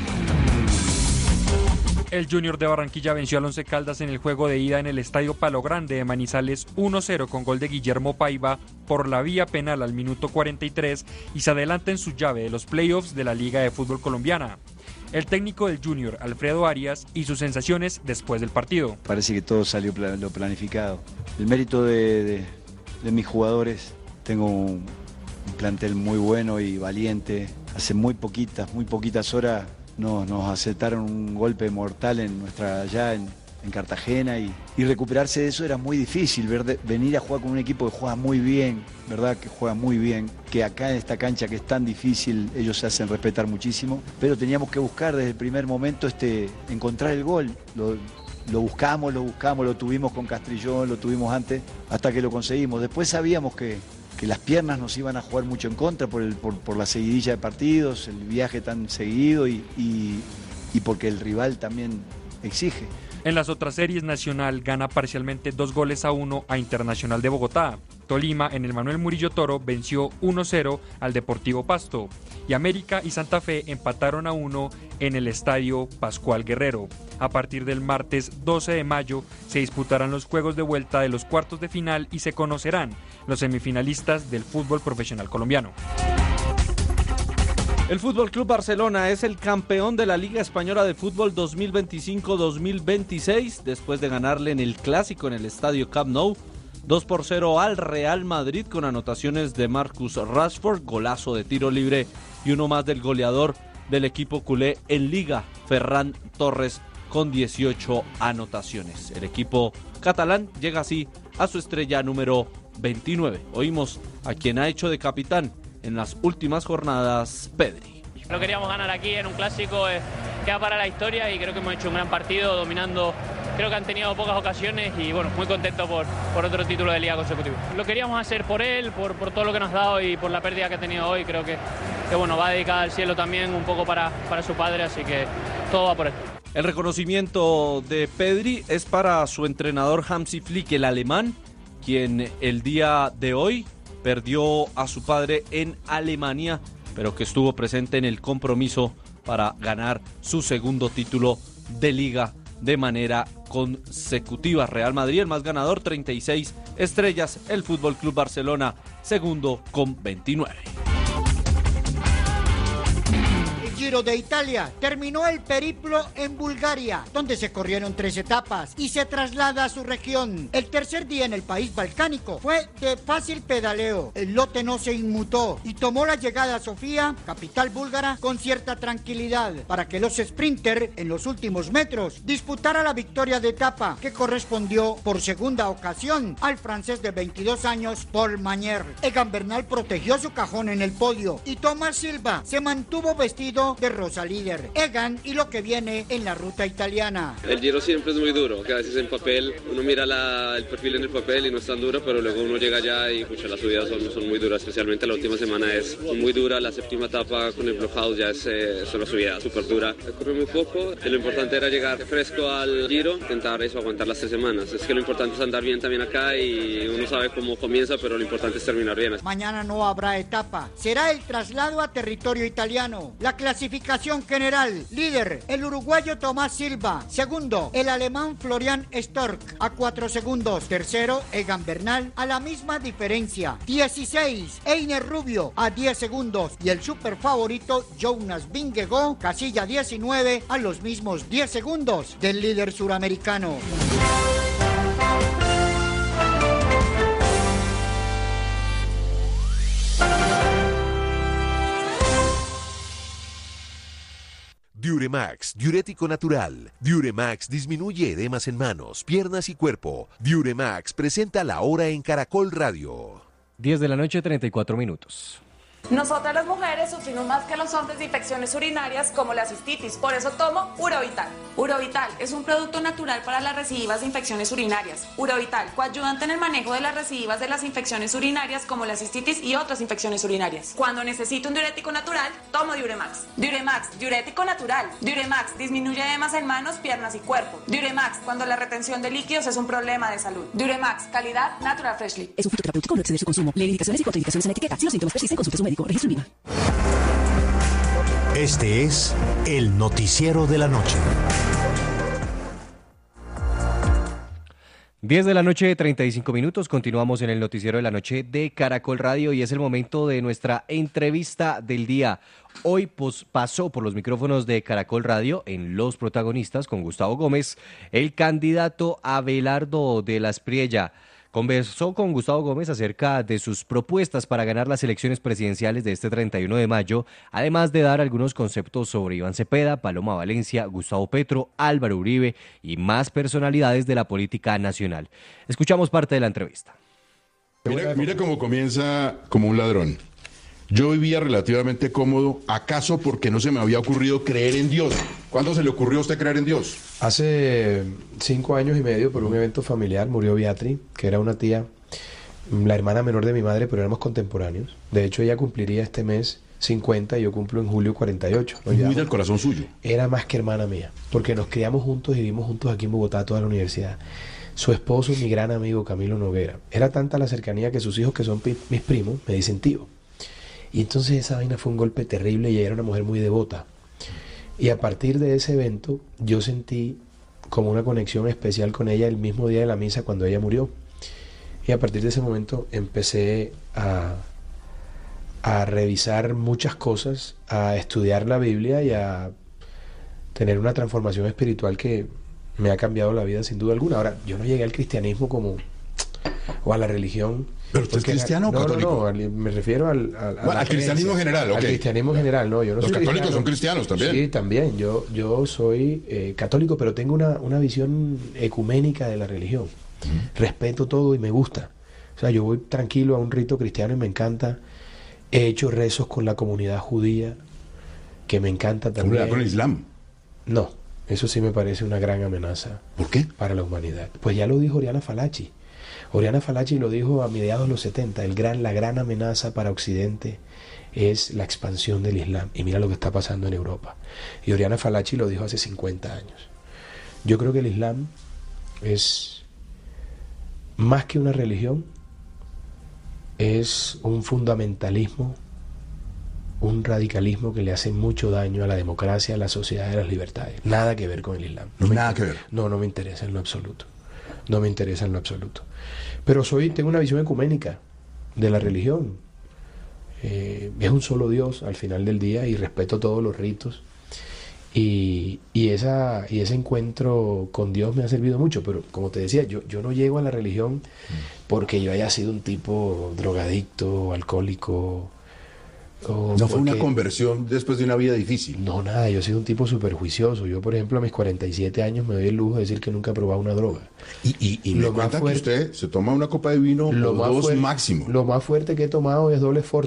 El Junior de Barranquilla venció al Once Caldas en el juego de ida en el Estadio Palo Grande de Manizales uno cero con gol de Guillermo Paiva por la vía penal al minuto cuarenta y tres y se adelanta en su llave de los playoffs de la Liga de Fútbol Colombiana. El técnico del Junior, Alfredo Arias, y sus sensaciones después del partido. Parece que todo salió pla- lo planificado. El mérito de, de- de mis jugadores, tengo un, un plantel muy bueno y valiente. Hace muy poquitas, muy poquitas horas nos, nos aceptaron un golpe mortal en nuestra allá en, en Cartagena y, y recuperarse de eso era muy difícil. Ver de- venir a jugar con un equipo que juega muy bien, verdad que juega muy bien, que acá en esta cancha que es tan difícil ellos se hacen respetar muchísimo, pero teníamos que buscar desde el primer momento este, encontrar el gol. Lo, lo buscamos, lo buscamos, lo tuvimos con Castrillón, lo tuvimos antes, hasta que lo conseguimos. Después sabíamos que, que las piernas nos iban a jugar mucho en contra por, el, por, por la seguidilla de partidos, el viaje tan seguido y, y, y porque el rival también exige. En las otras series, Nacional gana parcialmente dos goles a uno a Internacional de Bogotá. Tolima, en el Manuel Murillo Toro, venció uno cero al Deportivo Pasto. Y América y Santa Fe empataron a uno en el Estadio Pascual Guerrero. A partir del martes doce de mayo se disputarán los juegos de vuelta de los cuartos de final y se conocerán los semifinalistas del fútbol profesional colombiano. El Fútbol Club Barcelona es el campeón de la Liga Española de Fútbol dos mil veinticinco dos mil veintiséis después de ganarle en el clásico en el estadio Camp Nou dos por cero al Real Madrid con anotaciones de Marcus Rashford, golazo de tiro libre y uno más del goleador del equipo culé en Liga, Ferran Torres, con dieciocho anotaciones. El equipo catalán llega así a su estrella número veintinueve. Oímos a quien ha hecho de capitán en las últimas jornadas, Pedri. Lo queríamos ganar aquí en un clásico, eh, queda para la historia y creo que hemos hecho un gran partido dominando. Creo que han tenido pocas ocasiones y bueno, muy contento por, por otro título de liga consecutivo. Lo queríamos hacer por él, por, por todo lo que nos ha dado y por la pérdida que ha tenido hoy. Creo que, que bueno, va dedicada al cielo también un poco para, para su padre, así que todo va por él. El reconocimiento de Pedri es para su entrenador Hansi Flick, el alemán, quien el día de hoy perdió a su padre en Alemania, pero que estuvo presente en el compromiso para ganar su segundo título de liga de manera consecutiva. Real Madrid, el más ganador, treinta y seis estrellas. El Fútbol Club Barcelona, segundo con veintinueve. Giro de Italia, terminó el periplo en Bulgaria, donde se corrieron tres etapas y se traslada a su región. El tercer día en el país balcánico fue de fácil pedaleo. El lote no se inmutó y tomó la llegada a Sofía, capital búlgara, con cierta tranquilidad para que los sprinter en los últimos metros disputara la victoria de etapa que correspondió por segunda ocasión al francés de veintidós años Paul Magnier. Egan Bernal protegió su cajón en el podio y Tomás Silva se mantuvo vestido Giro de Rosa Líder. Egan y lo que viene en la ruta italiana. El Giro siempre es muy duro, que a veces en papel, uno mira la, el perfil en el papel y no es tan duro, pero luego uno llega allá y pucha, las subidas son, son muy duras, especialmente la última semana es muy dura, la séptima etapa con el Blockhouse ya es eh, solo subida súper dura. Corre muy poco, y lo importante era llegar fresco al Giro, intentar eso, aguantar las tres semanas. Es que lo importante es andar bien también acá y uno sabe cómo comienza, pero lo importante es terminar bien. Mañana no habrá etapa, será el traslado a territorio italiano. La clasificación general, líder el uruguayo Tomás Silva, segundo el alemán Florian Stork a cuatro segundos, tercero Egan Bernal a la misma diferencia, dieciséis Einer Rubio a diez segundos y el super favorito Jonas Vingegaard casilla diecinueve a los mismos diez segundos del líder suramericano. Diuremax, diurético natural. Diuremax disminuye edemas en manos, piernas y cuerpo. Diuremax presenta la hora en Caracol Radio. diez de la noche, treinta y cuatro minutos. Nosotras las mujeres sufrimos más que los hombres de infecciones urinarias como la cistitis, por eso tomo Urovital. Urovital es un producto natural para las recidivas de infecciones urinarias. Urovital, coayudante en el manejo de las recidivas de las infecciones urinarias como la cistitis y otras infecciones urinarias. Cuando necesito un diurético natural, tomo Diuremax. Diuremax, diurético natural. Diuremax disminuye edemas en manos, piernas y cuerpo. Diuremax, cuando la retención de líquidos es un problema de salud. Diuremax, calidad Natural Freshly. Es un fitoterapéutico, no exceder su consumo. Lee indicaciones y contraindicaciones en la etiqueta. Si los síntomas persisten, consulte a su médico. Registro INVIMA. Este es el noticiero de la noche. diez de la noche, treinta y cinco minutos. Continuamos en el noticiero de la noche de Caracol Radio y es el momento de nuestra entrevista del día. Hoy pues, pasó por los micrófonos de Caracol Radio en Los Protagonistas con Gustavo Gómez, el candidato Abelardo de la Espriella. Conversó con Gustavo Gómez acerca de sus propuestas para ganar las elecciones presidenciales de este treinta y uno de mayo, además de dar algunos conceptos sobre Iván Cepeda, Paloma Valencia, Gustavo Petro, Álvaro Uribe y más personalidades de la política nacional. Escuchamos parte de la entrevista. Mira, mira cómo comienza como un ladrón. Yo vivía relativamente cómodo, acaso porque no se me había ocurrido creer en Dios. ¿Cuándo se le ocurrió a usted creer en Dios? Hace cinco años y medio, por un evento familiar, murió Beatriz, que era una tía, la hermana menor de mi madre, pero éramos contemporáneos. De hecho, ella cumpliría este mes cincuenta y yo cumplo en julio cuarenta y ocho. Muy del corazón suyo. Era más que hermana mía, porque nos criamos juntos y vivimos juntos aquí en Bogotá, toda la universidad. Su esposo, mi gran amigo Camilo Noguera. Era tanta la cercanía que sus hijos, que son pi- mis primos, me dicen tío. Y entonces esa vaina fue un golpe terrible y ella era una mujer muy devota. Y a partir de ese evento yo sentí como una conexión especial con ella el mismo día de la misa cuando ella murió. Y a partir de ese momento empecé a, a revisar muchas cosas, a estudiar la Biblia y a tener una transformación espiritual que me ha cambiado la vida sin duda alguna. Ahora, yo no llegué al cristianismo como, o a la religión. ¿Pero usted es cristiano o no, católico? No, no, al, me refiero al, al, bueno, al cristianismo general, ok. Al cristianismo general, no, yo no Los soy católicos cristiano. son cristianos también. Sí, también. Yo, yo soy eh, católico, pero tengo una, una visión ecuménica de la religión. Mm. Respeto todo y me gusta. O sea, yo voy tranquilo a un rito cristiano y me encanta. He hecho rezos con la comunidad judía, que me encanta también. ¿Con el Islam? No, eso sí me parece una gran amenaza. ¿Por qué? Para la humanidad. Pues ya lo dijo Oriana Falachi. Oriana Falachi lo dijo a mediados de los setenta, el gran, la gran amenaza para Occidente es la expansión del Islam. Y mira lo que está pasando en Europa. Y Oriana Falachi lo dijo hace cincuenta años. Yo creo que el Islam es más que una religión, es un fundamentalismo, un radicalismo que le hace mucho daño a la democracia, a la sociedad y a las libertades. Nada que ver con el Islam. No Nada que ver. No, no me interesa en lo absoluto. No me interesa en lo absoluto. Pero soy, tengo una visión ecuménica de la religión. Eh, es un solo Dios al final del día y respeto todos los ritos. Y, y, esa, y ese encuentro con Dios me ha servido mucho. Pero como te decía, yo, yo no llego a la religión porque yo haya sido un tipo drogadicto, alcohólico. O no fue una conversión después de una vida difícil. No, nada, yo he sido un tipo súper juicioso. Yo, por ejemplo, a mis cuarenta y siete años me doy el lujo de decir que nunca he probado una droga. Y, y, y lo me cuenta fuerte, que usted se toma una copa de vino lo o más dos fuerte, máximo. Lo más fuerte que he tomado es doble forte.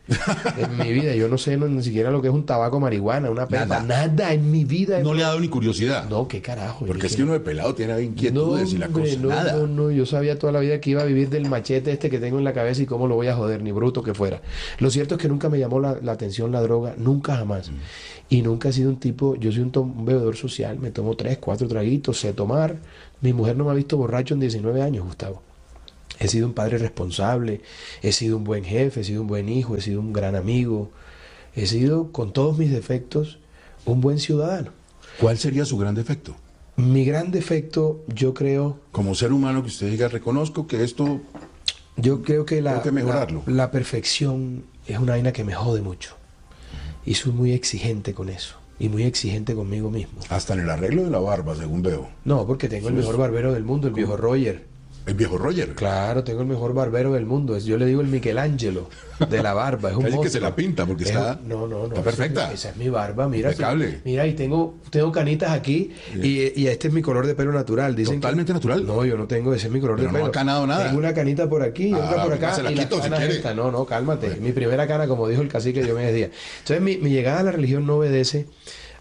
En mi vida, yo no sé no, ni siquiera lo que es un tabaco, marihuana, una pepa, nada, nada en mi vida. No le ha dado ni curiosidad. No, qué carajo. Porque es que uno de pelado tiene inquietudes no, y la hombre, cosa, no, nada. No, no, yo sabía toda la vida que iba a vivir del machete este que tengo en la cabeza y cómo lo voy a joder, ni bruto que fuera. Lo cierto es que nunca me llamó la, la atención la droga, nunca jamás. Mm. Y nunca he sido un tipo, yo soy un, to, un bebedor social, me tomo tres, cuatro traguitos, sé tomar. Mi mujer no me ha visto borracho en diecinueve años, Gustavo. He sido un padre responsable, he sido un buen jefe, he sido un buen hijo, he sido un gran amigo, he sido, con todos mis defectos, un buen ciudadano. ¿Cuál sería su gran defecto? Mi gran defecto, yo creo... Como ser humano que usted diga, reconozco que esto... Yo creo que la, tengo que mejorarlo. La, la perfección es una vaina que me jode mucho. Y soy muy exigente con eso. Y muy exigente conmigo mismo. Hasta en el arreglo de la barba, según veo. No, porque tengo el mejor barbero del mundo, el ¿Cómo? viejo Roger. ¿El viejo Roger? Claro, tengo el mejor barbero del mundo. Yo le digo el Michelangelo de la barba. Es un monstruo. Que se la pinta porque es, está, no, no, no, está perfecta. Esa es, esa es mi barba, mira. Impecable. Mira, y tengo, tengo canitas aquí y, y este es mi color de pelo natural. Dicen ¿Totalmente que, natural? No, yo no tengo, ese es mi color Pero de pelo. no ha canado nada. Tengo una canita por aquí y ah, otra por acá. Se la y quito, la si cana quiere. esta. No, no, cálmate. Bueno. Mi primera cana, como dijo el cacique Diomedes Díaz. Entonces, mi, mi llegada a la religión no obedece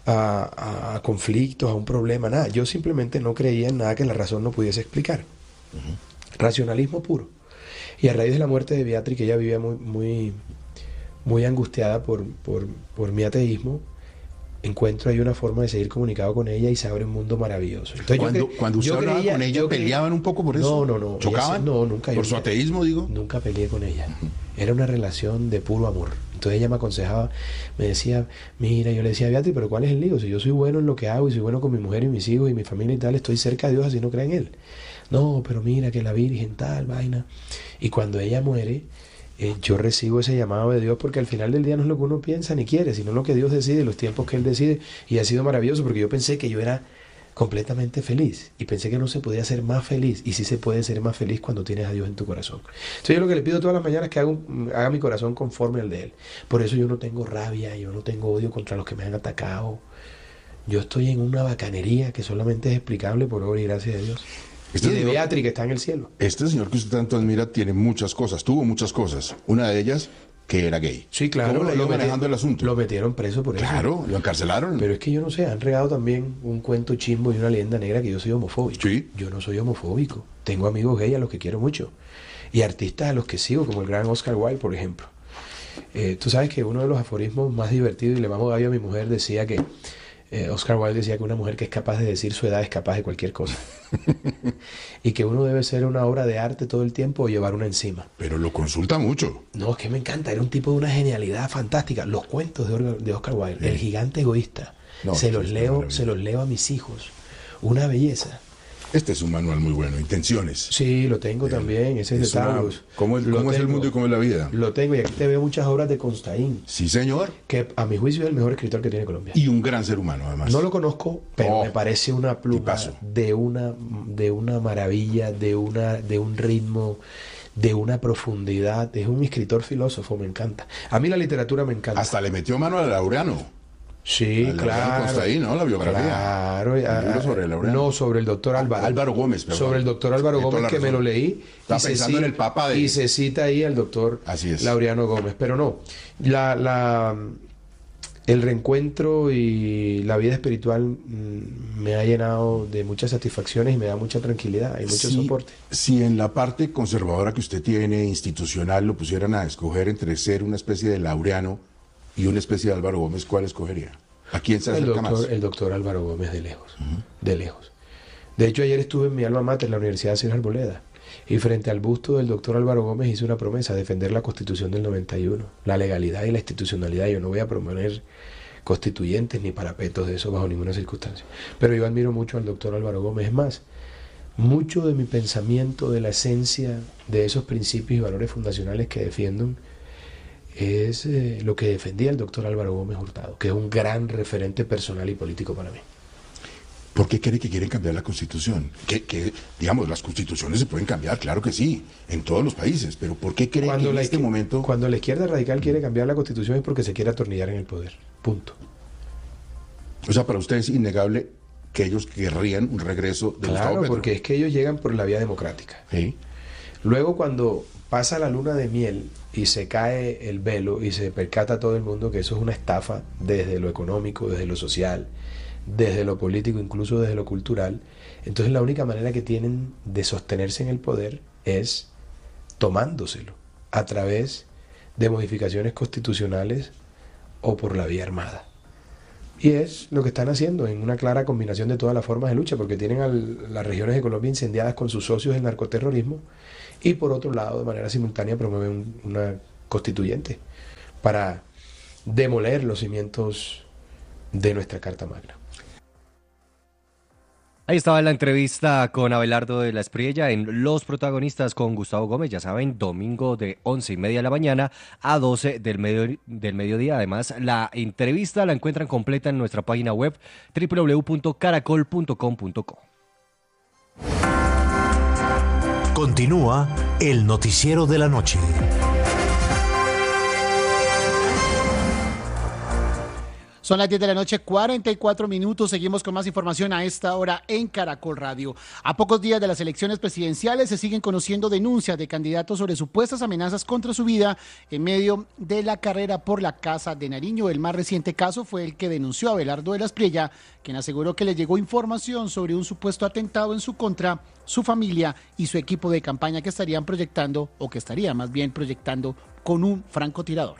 a, a conflictos, a un problema, nada. Yo simplemente no creía en nada que la razón no pudiese explicar. Uh-huh. Racionalismo puro. Y a raíz de la muerte de Beatriz, que ella vivía muy, muy, muy angustiada por, por, por mi ateísmo, encuentro ahí una forma de seguir comunicado con ella y se abre un mundo maravilloso. Entonces, cuando, yo, cuando usted yo hablaba creía, con ella, yo ¿peleaban un poco por eso? No, no, no. ¿Chocaban? Ella, no, nunca. ¿Por yo, su ateísmo, digo? Nunca peleé con ella. Uh-huh. Era una relación de puro amor. Entonces ella me aconsejaba, me decía, mira, yo le decía, Beatriz, pero ¿cuál es el lío? Si yo soy bueno en lo que hago y soy bueno con mi mujer y mis hijos y mi familia y tal, estoy cerca de Dios así no creo en Él. No, pero mira que la Virgen tal, vaina. Y cuando ella muere, eh, yo recibo ese llamado de Dios porque al final del día no es lo que uno piensa ni quiere, sino lo que Dios decide, los tiempos que Él decide. Y ha sido maravilloso porque yo pensé que yo era completamente feliz y pensé que no se podía ser más feliz, y sí se puede ser más feliz cuando tienes a Dios en tu corazón. Entonces yo lo que le pido todas las mañanas es que haga, un, haga mi corazón conforme al de Él. Por eso yo no tengo rabia, yo no tengo odio contra los que me han atacado. Yo estoy en una bacanería que solamente es explicable por obra y gracia de Dios. Este y de señor, Beatriz, que está en el cielo. Este señor que usted tanto admira tiene muchas cosas, tuvo muchas cosas. Una de ellas, que era gay. Sí, claro. ¿Cómo le lo iba manejando el asunto? Lo metieron preso por eso. Claro, lo encarcelaron. Pero es que yo no sé, han regado también un cuento chimbo y una leyenda negra que yo soy homofóbico. Sí. Yo no soy homofóbico. Tengo amigos gays a los que quiero mucho. Y artistas a los que sigo, como el gran Oscar Wilde, por ejemplo. Eh, tú sabes que uno de los aforismos más divertidos, y le mamo gallo a mi mujer, decía que Eh, Oscar Wilde decía que una mujer que es capaz de decir su edad es capaz de cualquier cosa. Y que uno debe ser una obra de arte todo el tiempo o llevar una encima. Pero lo consulta mucho. No, es que me encanta. Era un tipo de una genialidad fantástica. Los cuentos de, de Oscar Wilde, sí. El gigante egoísta. No, se los leo, se los leo a mis hijos. Una belleza. Este es un manual muy bueno, Intenciones. Sí, lo tengo eh, también, ese es, es de Taurus. ¿Cómo, es, cómo es el mundo y cómo es la vida? Lo tengo, y aquí te veo muchas obras de Constaín. Sí, señor. Que a mi juicio es el mejor escritor que tiene Colombia. Y un gran ser humano, además. No lo conozco, pero oh, me parece una pluma de una, de una maravilla, de, una, de un ritmo, de una profundidad. Es un escritor filósofo, me encanta. A mí la literatura me encanta. Hasta le metió mano al Laureano. Sí, el claro. Constaín, ¿no? La biografía. Claro. A, sobre el no, sobre el doctor Álvaro. Álvaro Gómez, perdón. Sobre el doctor Álvaro Gómez, que me lo leí. Está y pensando se, en el Papa de... Y se cita ahí al doctor Así es. Laureano Gómez. Pero no, la, la, el reencuentro y la vida espiritual mmm, me ha llenado de muchas satisfacciones y me da mucha tranquilidad y mucho si, soporte. Si en la parte conservadora que usted tiene, institucional, lo pusieran a escoger entre ser una especie de Laureano y una especie de Álvaro Gómez, ¿cuál escogería? ¿A quién se acerca el doctor, más? El doctor Álvaro Gómez, de lejos, uh-huh. de lejos. De hecho, ayer estuve en mi alma mater, en la Universidad de Ciudad Arboleda, y frente al busto del doctor Álvaro Gómez hice una promesa: defender la Constitución del noventa y uno, la legalidad y la institucionalidad. Yo no voy a promover constituyentes ni parapetos de eso bajo ninguna circunstancia. Pero yo admiro mucho al doctor Álvaro Gómez. Es más, mucho de mi pensamiento, de la esencia de esos principios y valores fundacionales que defiendo, es eh, lo que defendía el doctor Álvaro Gómez Hurtado, que es un gran referente personal y político para mí. ¿Por qué cree que quieren cambiar la Constitución? Que, que, digamos, las constituciones se pueden cambiar, claro que sí, en todos los países, pero ¿por qué cree que en este momento... Cuando la izquierda radical quiere cambiar la Constitución es porque se quiere atornillar en el poder, punto. O sea, para usted es innegable que ellos querrían un regreso de Claro, Gustavo Petro. Porque es que ellos llegan por la vía democrática. ¿Sí? Luego, cuando pasa la luna de miel y se cae el velo y se percata todo el mundo que eso es una estafa desde lo económico, desde lo social, desde lo político, incluso desde lo cultural, entonces la única manera que tienen de sostenerse en el poder es tomándoselo a través de modificaciones constitucionales o por la vía armada. Y es lo que están haciendo en una clara combinación de todas las formas de lucha, porque tienen a las regiones de Colombia incendiadas con sus socios del narcoterrorismo y por otro lado, de manera simultánea, promueven un, una constituyente para demoler los cimientos de nuestra Carta Magna. Ahí estaba la entrevista con Abelardo de la Espriella en Los Protagonistas con Gustavo Gómez, ya saben, domingo de once y media de la mañana a doce del, medio, del mediodía. Además, la entrevista la encuentran completa en nuestra página web doble u doble u doble u punto caracol punto com punto co. Continúa el noticiero de la noche. Son las diez de la noche, cuarenta y cuatro minutos. Seguimos con más información a esta hora en Caracol Radio. A pocos días de las elecciones presidenciales se siguen conociendo denuncias de candidatos sobre supuestas amenazas contra su vida en medio de la carrera por la Casa de Nariño. El más reciente caso fue el que denunció a Abelardo de la Espriella, quien aseguró que le llegó información sobre un supuesto atentado en su contra, su familia y su equipo de campaña que estarían proyectando, o que estaría más bien proyectando, con un francotirador.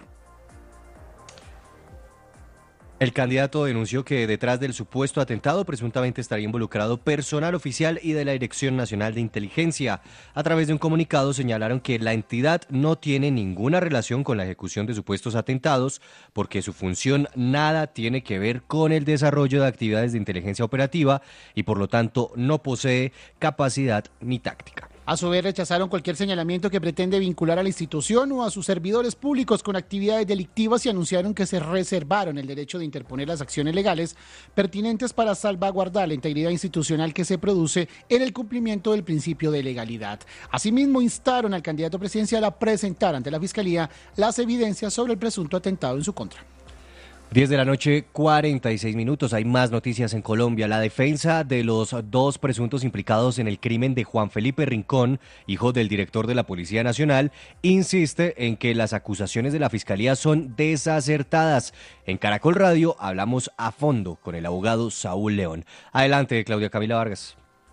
El candidato denunció que detrás del supuesto atentado presuntamente estaría involucrado personal oficial y de la Dirección Nacional de Inteligencia. A través de un comunicado señalaron que la entidad no tiene ninguna relación con la ejecución de supuestos atentados porque su función nada tiene que ver con el desarrollo de actividades de inteligencia operativa y por lo tanto no posee capacidad ni táctica. A su vez, rechazaron cualquier señalamiento que pretende vincular a la institución o a sus servidores públicos con actividades delictivas y anunciaron que se reservaron el derecho de interponer las acciones legales pertinentes para salvaguardar la integridad institucional que se produce en el cumplimiento del principio de legalidad. Asimismo, instaron al candidato presidencial a presentar ante la Fiscalía las evidencias sobre el presunto atentado en su contra. diez de la noche, cuarenta y seis minutos. Hay más noticias en Colombia. La defensa de los dos presuntos implicados en el crimen de Juan Felipe Rincón, hijo del director de la Policía Nacional, insiste en que las acusaciones de la Fiscalía son desacertadas. En Caracol Radio hablamos a fondo con el abogado Saúl León. Adelante, Claudia Camila Vargas.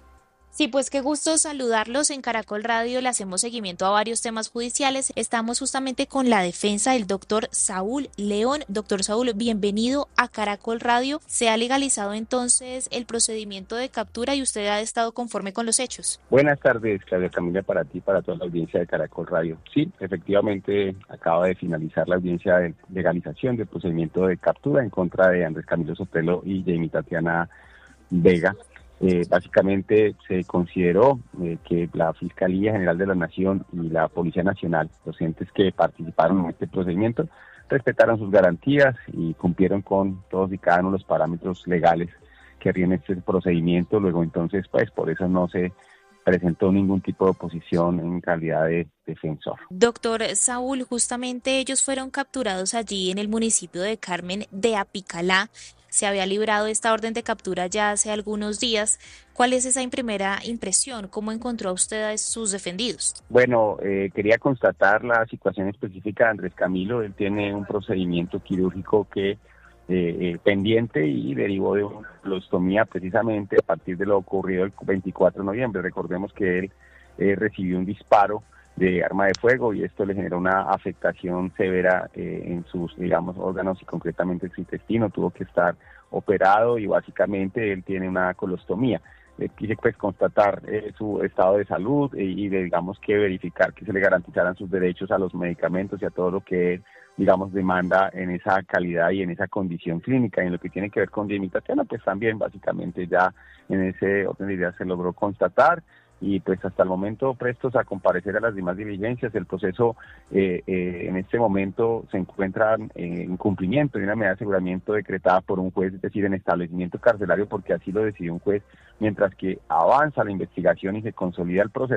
Sí, pues qué gusto saludarlos. En Caracol Radio le hacemos seguimiento a varios temas judiciales. Estamos justamente con la defensa del doctor Saúl León. Doctor Saúl, bienvenido a Caracol Radio. ¿Se ha legalizado entonces el procedimiento de captura y usted ha estado conforme con los hechos? Buenas tardes, Claudia Camila, para ti y para toda la audiencia de Caracol Radio. Sí, efectivamente acaba de finalizar la audiencia de legalización del procedimiento de captura en contra de Andrés Camilo Sotelo y Jamie Tatiana Vega. Eh, básicamente se consideró eh, que la Fiscalía General de la Nación y la Policía Nacional, los entes que participaron en este procedimiento, respetaron sus garantías y cumplieron con todos y cada uno de los parámetros legales que rigen este procedimiento. Luego entonces, pues por eso no se presentó ningún tipo de oposición en calidad de defensor. Doctor Saúl, justamente ellos fueron capturados allí en el municipio de Carmen de Apicalá. Se había librado esta orden de captura ya hace algunos días. ¿Cuál es esa primera impresión? ¿Cómo encontró usted a sus defendidos? Bueno, eh, quería constatar la situación específica de Andrés Camilo. Él tiene un procedimiento quirúrgico que eh, eh, pendiente y derivó de una colostomía precisamente a partir de lo ocurrido el veinticuatro de noviembre. Recordemos que él eh, recibió un disparo de arma de fuego y esto le generó una afectación severa eh, en sus, digamos, órganos y concretamente en su intestino. Tuvo que estar operado y básicamente él tiene una colostomía. Eh, quise pues constatar eh, su estado de salud eh, y de, digamos que verificar que se le garantizaran sus derechos a los medicamentos y a todo lo que él, digamos, demanda en esa calidad y en esa condición clínica. Y en lo que tiene que ver con Jamie Tatiana, pues también básicamente ya en ese orden de ideas se logró constatar. Y pues hasta el momento prestos a comparecer a las demás diligencias. El proceso eh, eh, en este momento se encuentra eh, en cumplimiento de una medida de aseguramiento decretada por un juez, es decir, en establecimiento carcelario, porque así lo decidió un juez. Mientras que avanza la investigación y se consolida el proceso,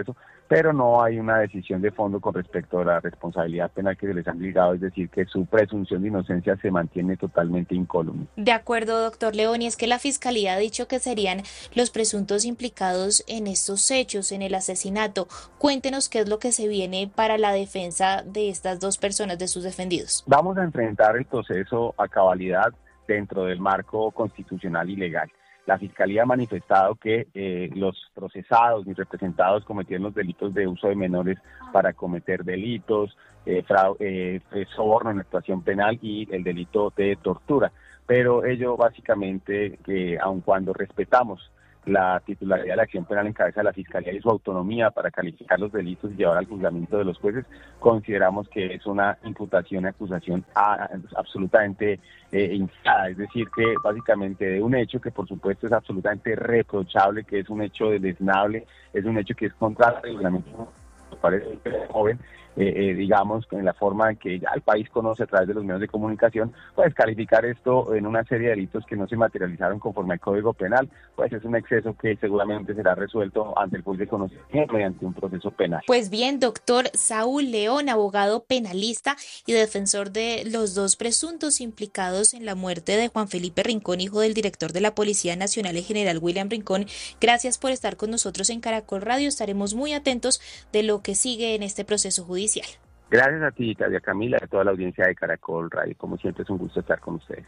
pero no hay una decisión de fondo con respecto a la responsabilidad penal que se les han ligado, es decir, que su presunción de inocencia se mantiene totalmente incólume. De acuerdo, doctor León, y es que la Fiscalía ha dicho que serían los presuntos implicados en estos hechos, en el asesinato. Cuéntenos qué es lo que se viene para la defensa de estas dos personas, de sus defendidos. Vamos a enfrentar el proceso a cabalidad dentro del marco constitucional y legal. La Fiscalía ha manifestado que eh, los procesados y representados cometieron los delitos de uso de menores para cometer delitos, eh, fraude, eh, soborno en actuación penal y el delito de tortura. Pero ello básicamente, que aun cuando respetamos la titularidad de la acción penal en cabeza de la Fiscalía y su autonomía para calificar los delitos y llevar al juzgamiento de los jueces, consideramos que es una imputación y acusación a, absolutamente eh, inflada, es decir, que básicamente de un hecho que por supuesto es absolutamente reprochable, que es un hecho deleznable, es un hecho que es contra el reglamento, parece joven, eh, eh, digamos, en la forma en que ya el país conoce a través de los medios de comunicación, pues calificar esto en una serie de delitos que no se materializaron conforme al Código Penal, pues es un exceso que seguramente será resuelto ante el juez de conocimiento mediante un proceso penal. Pues bien, doctor Saúl León, abogado penalista y defensor de los dos presuntos implicados en la muerte de Juan Felipe Rincón, hijo del director de la Policía Nacional, el general William Rincón, gracias por estar con nosotros en Caracol Radio. Estaremos muy atentos de lo que sigue en este proceso judicial. Gracias a ti, Tavia Camila, y a toda la audiencia de Caracol Radio. Como siempre, es un gusto estar con ustedes.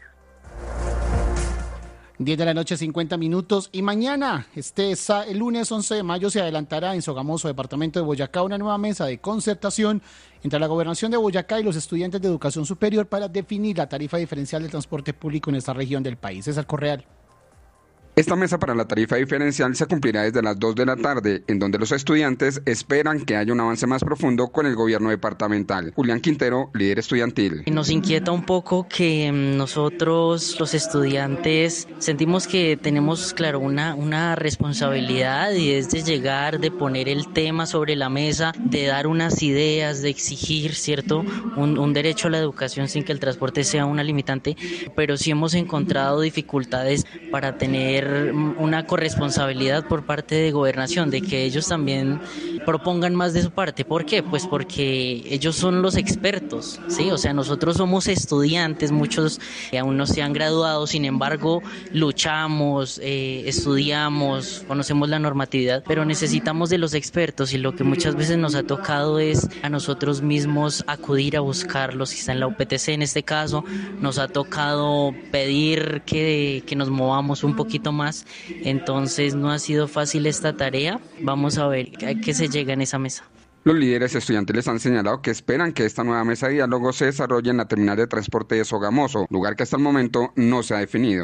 diez de la noche, cincuenta minutos. Y mañana, este el lunes once de mayo, se adelantará en Sogamoso, departamento de Boyacá, una nueva mesa de concertación entre la Gobernación de Boyacá y los estudiantes de educación superior para definir la tarifa diferencial del transporte público en esta región del país. César Correal. Esta mesa para la tarifa diferencial se cumplirá desde las dos de la tarde, en donde los estudiantes esperan que haya un avance más profundo con el gobierno departamental. Julián Quintero, líder estudiantil. Nos inquieta un poco que nosotros, los estudiantes, sentimos que tenemos, claro, una, una responsabilidad, y es de llegar, de poner el tema sobre la mesa, de dar unas ideas, de exigir, ¿cierto?, un, un derecho a la educación sin que el transporte sea una limitante, pero sí hemos encontrado dificultades para tener una corresponsabilidad por parte de Gobernación, de que ellos también propongan más de su parte. ¿Por qué? Pues porque ellos son los expertos, ¿sí? O sea, nosotros somos estudiantes, muchos aún no se han graduado, sin embargo, luchamos, eh, estudiamos, conocemos la normatividad, pero necesitamos de los expertos, y lo que muchas veces nos ha tocado es a nosotros mismos acudir a buscarlos. Quizá en la U P T C, en este caso, nos ha tocado pedir que, que nos movamos un poquito más, entonces no ha sido fácil esta tarea. Vamos a ver a qué se llega en esa mesa. Los líderes estudiantiles han señalado que esperan que esta nueva mesa de diálogo se desarrolle en la terminal de transporte de Sogamoso, lugar que hasta el momento no se ha definido.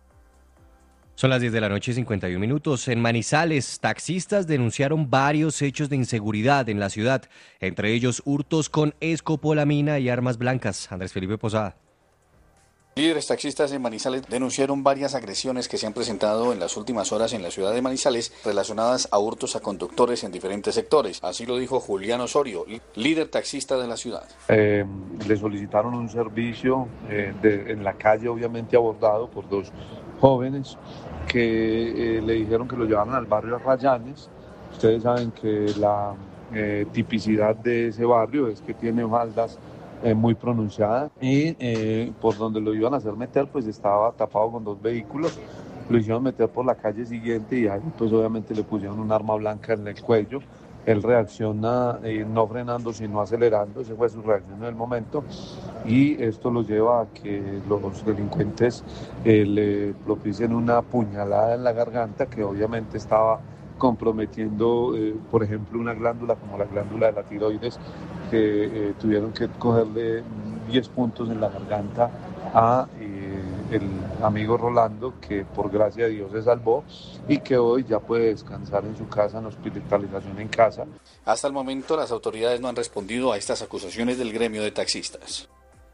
Son las diez de la noche y cincuenta y un minutos. En Manizales, taxistas denunciaron varios hechos de inseguridad en la ciudad, entre ellos hurtos con escopolamina y armas blancas. Andrés Felipe Posada. Líderes taxistas en Manizales denunciaron varias agresiones que se han presentado en las últimas horas en la ciudad de Manizales relacionadas a hurtos a conductores en diferentes sectores. Así lo dijo Julián Osorio, líder taxista de la ciudad. Eh, le solicitaron un servicio eh, de, en la calle, obviamente abordado por dos jóvenes que eh, le dijeron que lo llevaran al barrio Rayanes. Ustedes saben que la eh, tipicidad de ese barrio es que tiene faldas Eh, muy pronunciada, y eh, por donde lo iban a hacer meter pues estaba tapado con dos vehículos. Lo hicieron meter por la calle siguiente y ahí pues obviamente le pusieron un arma blanca en el cuello. Él reacciona eh, no frenando sino acelerando, esa fue su reacción en el momento, y esto lo lleva a que los delincuentes eh, le propicien una puñalada en la garganta que obviamente estaba comprometiendo, eh, por ejemplo, una glándula como la glándula de la tiroides, que eh, tuvieron que cogerle diez puntos en la garganta a eh, el amigo Rolando, que por gracia de Dios se salvó y que hoy ya puede descansar en su casa, en hospitalización en casa. Hasta el momento las autoridades no han respondido a estas acusaciones del gremio de taxistas.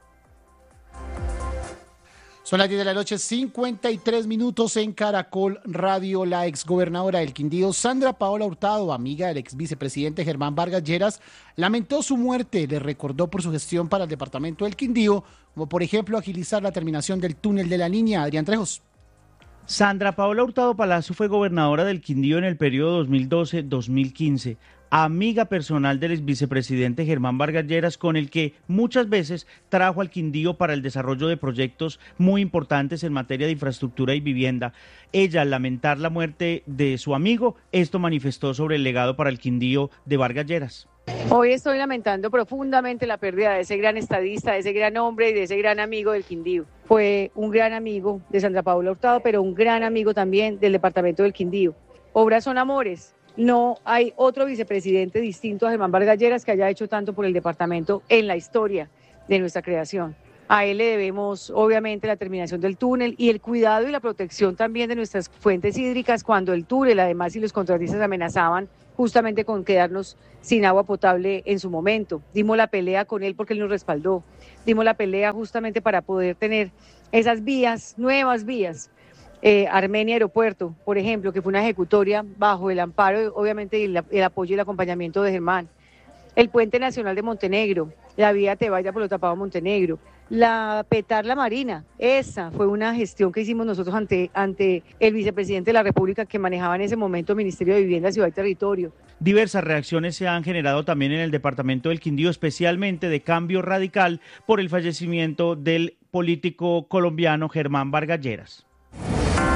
Son las diez de la noche, cincuenta y tres minutos en Caracol Radio. La exgobernadora del Quindío, Sandra Paola Hurtado, amiga del ex vicepresidente Germán Vargas Lleras, lamentó su muerte. Le recordó por su gestión para el departamento del Quindío, como por ejemplo agilizar la terminación del túnel de la línea. Adrián Trejos. Sandra Paola Hurtado Palazzo fue gobernadora del Quindío en el periodo dos mil doce a dos mil quince. amiga personal del vicepresidente Germán Vargas Lleras, con el que muchas veces trajo al Quindío para el desarrollo de proyectos muy importantes en materia de infraestructura y vivienda. Ella, al lamentar la muerte de su amigo, esto manifestó sobre el legado para el Quindío de Vargas Lleras. Hoy estoy lamentando profundamente la pérdida de ese gran estadista, de ese gran hombre y de ese gran amigo del Quindío. Fue un gran amigo de Sandra Paula Hurtado, pero un gran amigo también del departamento del Quindío. Obras son amores. No hay otro vicepresidente distinto a Germán Vargas Lleras que haya hecho tanto por el departamento en la historia de nuestra creación. A él le debemos, obviamente, la terminación del túnel y el cuidado y la protección también de nuestras fuentes hídricas cuando el túnel, además, y los contratistas amenazaban justamente con quedarnos sin agua potable en su momento. Dimos la pelea con él porque él nos respaldó. Dimos la pelea justamente para poder tener esas vías, nuevas vías. Eh, Armenia Aeropuerto, por ejemplo, que fue una ejecutoria bajo el amparo, obviamente, y el, el apoyo y el acompañamiento de Germán. El Puente Nacional de Montenegro, la vía Tebaida por lo tapado Montenegro. La Petarla Marina, esa fue una gestión que hicimos nosotros ante, ante el vicepresidente de la República que manejaba en ese momento el Ministerio de Vivienda, Ciudad y Territorio. Diversas reacciones se han generado también en el departamento del Quindío, especialmente de Cambio Radical por el fallecimiento del político colombiano Germán Vargas Lleras.